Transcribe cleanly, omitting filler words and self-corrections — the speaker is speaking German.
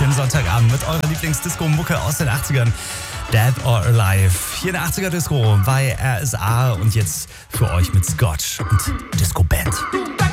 den Sonntagabend mit eurer Lieblingsdisco-Mucke aus den 80ern. Dead or Alive. Hier in der 80er-Disco bei RSA und jetzt für euch mit Scotch und Disco-Band.